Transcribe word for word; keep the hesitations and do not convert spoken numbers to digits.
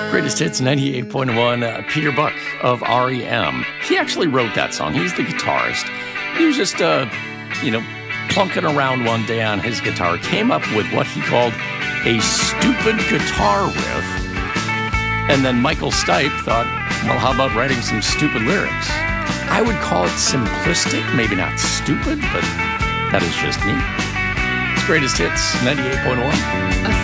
Greatest Hits ninety-eight point one, uh, Peter Buck of R E M. He actually wrote that song. He's the guitarist. He was just, uh, you know, plunking around one day on his guitar, came up with what he called a stupid guitar riff. And then Michael Stipe thought, well, how about writing some stupid lyrics? I would call it simplistic, maybe not stupid, but that is just me. It's Greatest Hits ninety-eight point one.